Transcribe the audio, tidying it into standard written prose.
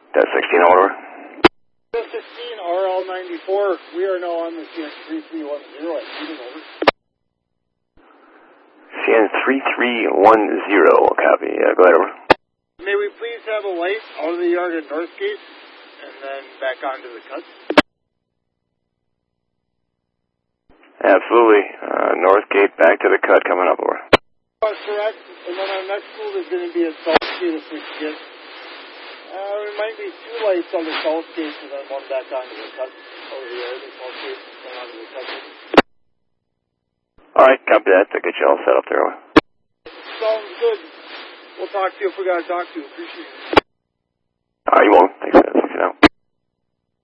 That's 16 over. That's 16, RL94. We are now on the CN3310 at Eden, over. CN3310, copy. Go ahead, over. May we please have a light out of the yard at Northgate and then back onto the cut? Absolutely. Northgate, back to the cut, coming up, over. That's correct. And then our next move is going to be at Southgate if we can get. There might be 2 lights on the Southgate and then one back onto the cut over the yard. The Southgate and then onto the cut. All right, copy that. I'll get you all set up there, over. Sounds good. We'll talk to you if we got to talk to you. Appreciate it. All right, you won't. Thanks.